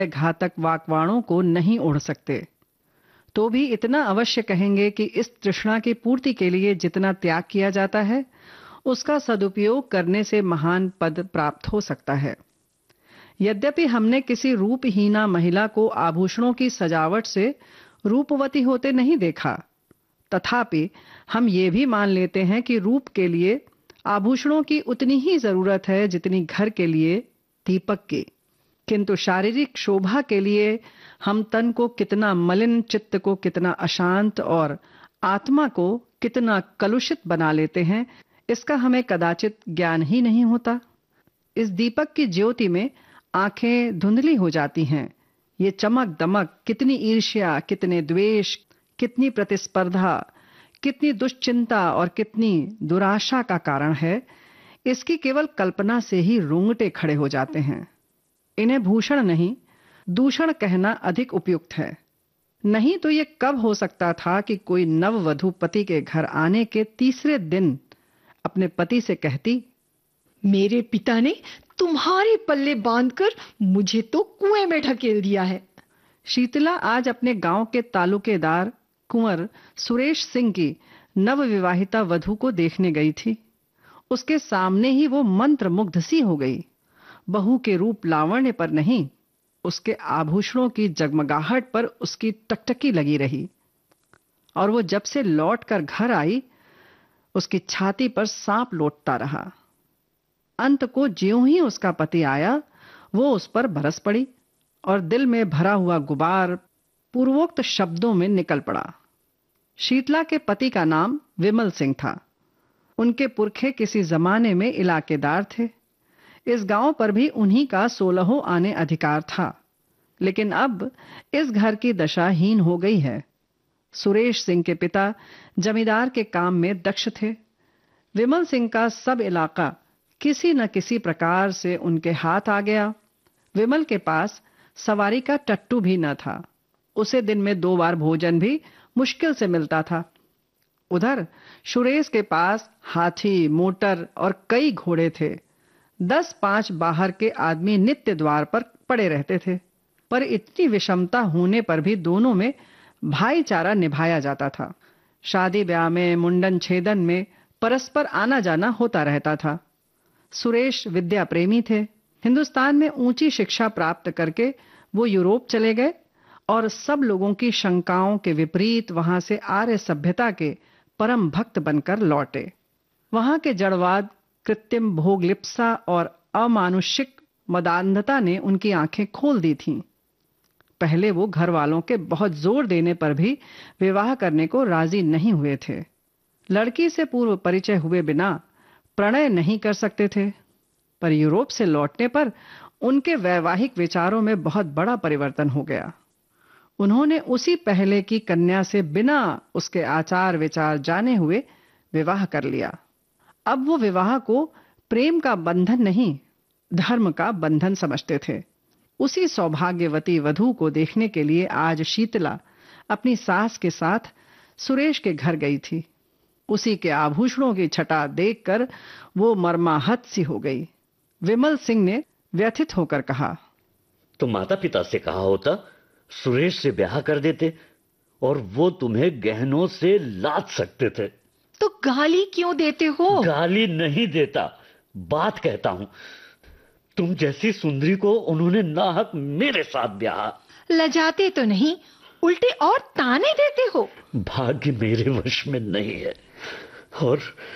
घातक वाकवाणों को नहीं ओढ़ सकते, तो भी इतना अवश्य कहेंगे कि इस तृष्णा की पूर्ति के लिए जितना त्याग किया जाता है, उसका सदुपयोग करने से महान पद प्राप्त हो सकता है। यद्यपि हमने किसी रूपहीना महिला को आभूषणों की सजावट से रूपवती होते नहीं देखा, तथापि हम ये भी मान लेते हैं कि रूप के लिए आभूषणों की उतनी ही जरूरत है जितनी घर के लिए दीपक की। किंतु शारीरिक शोभा के लिए हम तन को कितना मलिन, चित्त को कितना अशांत और आत्मा को कितना कलुषित बना लेते हैं, इसका हमें कदाचित ज्ञान ही नहीं होता। इस दीपक की ज्योति में आंखें धुंधली हो जाती हैं। ये चमक दमक कितनी ईर्ष्या, कितने द्वेष, कितनी प्रतिस्पर्धा, कितनी दुश्चिंता और कितनी दुराशा का कारण है, इसकी केवल कल्पना से ही रोंगटे खड़े हो जाते हैं। इन्हें भूषण नहीं, दूषण कहना अधिक उपयुक्त है। नहीं तो ये कब हो सकता था कि कोई नववधू पति के घर आने के तीसरे दिन अपने पति से कहती, मेरे पिता ने तुम्हारे पल्ले बांधकर मुझे तो कुएं में ढकेल दिया है। शीतला आज अपने गांव के तालुकेदार कुंवर सुरेश सिंह की नवविवाहिता वधू को देखने गई थी। उसके सामने ही वो मंत्रमुग्ध सी हो गई। बहू के रूप लावण्य पर नहीं, उसके आभूषणों की जगमगाहट पर उसकी टकटकी लगी रही। और वो जब से लौट कर घर आई, उसकी छाती पर सांप लौटता रहा। अंत को ज्यों ही उसका पति आया, वो उस पर बरस पड़ी और दिल में भरा हुआ गुबार पूर्वोक्त शब्दों में निकल पड़ा। शीतला के पति का नाम विमल सिंह था। उनके पुरखे किसी जमाने में इलाकेदार थे। इस गांव पर भी उन्हीं का 16 आने अधिकार था। लेकिन अब इस घर की दशा हीन हो गई है। सुरेश सिंह के पिता जमींदार के काम में दक्ष थे। विमल सिंह का सब इलाका किसी न किसी प्रकार से उनके हाथ आ गया। विमल के पास सवारी का टट्टू भी न था। उसे दिन में 2 बार भोजन भी मुश्किल से मिलता था। उधर सुरेश के पास हाथी, मोटर और कई घोड़े थे। 10-5 बाहर के आदमी नित्य द्वार पर पड़े रहते थे। पर इतनी विषमता होने पर भी दोनों में भाईचारा निभाया जाता था। शादी ब्याह में, मुंडन छेदन में परस्पर आना जाना होता रहता था। सुरेश विद्या प्रेमी थे। हिंदुस्तान में ऊंची शिक्षा प्राप्त करके वो यूरोप चले गए और सब लोगों की शंकाओं के विपरीत वहां से आर्य सभ्यता के परम भक्त बनकर लौटे। वहां के जड़वाद, कृत्रिम भोगलिप्सा और अमानुषिक मदान्धता ने उनकी आंखें खोल दी थीं। पहले वो घर वालों के बहुत जोर देने पर भी विवाह करने को राजी नहीं हुए थे। लड़की से पूर्व परिचय हुए बिना प्रणय नहीं कर सकते थे। पर यूरोप से लौटने पर उनके वैवाहिक विचारों में बहुत बड़ा परिवर्तन हो गया। उन्होंने उसी पहले की कन्या से बिना उसके आचार विचार जाने हुए विवाह कर लिया। अब वो विवाह को प्रेम का बंधन नहीं, धर्म का बंधन समझते थे। उसी सौभाग्यवती वधू को देखने के लिए आज शीतला अपनी सास के साथ सुरेश के घर गई थी। उसी के आभूषणों की छटा देखकर वो मर्माहत सी हो गई। विमल सिंह ने व्यथित होकर कहा, तो माता पिता से कहा होता, सुरेश से ब्याह कर देते और वो तुम्हें गहनों से लाद सकते थे। तो गाली क्यों देते हो? गाली नहीं देता, बात कहता हूं। तुम जैसी सुंदरी को उन्होंने नाहक मेरे साथ ब्याह। लजाते तो नहीं, उल्टे और ताने देते हो। भाग्य मेरे वश में नहीं है और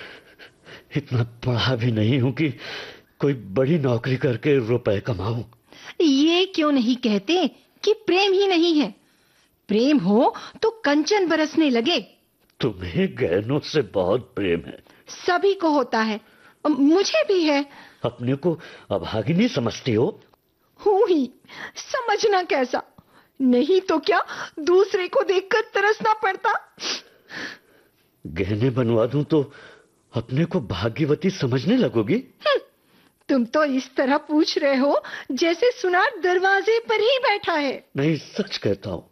इतना पढ़ा भी नहीं हूं कि कोई बड़ी नौकरी करके रुपए कमाऊं। ये क्यों नहीं कहते कि प्रेम ही नहीं है? प्रेम हो तो कंचन बरसने लगे। तुम्हें गहनों से बहुत प्रेम है। सभी को होता है, मुझे भी है। अपने को अभागिनी समझती हो? हूं ही, समझना कैसा? नहीं तो क्या दूसरे को देखकर तरसना पड़ता। गहने बनवा दूं तो अपने को भाग्यवती समझने लगोगी? तुम तो इस तरह पूछ रहे हो जैसे सुनार दरवाजे पर ही बैठा है। नहीं, सच कहता हूं,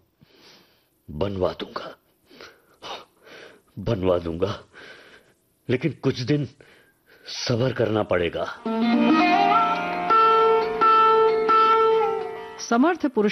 बनवा दूंगा, लेकिन कुछ दिन सब्र करना पड़ेगा। समर्थ पुरुष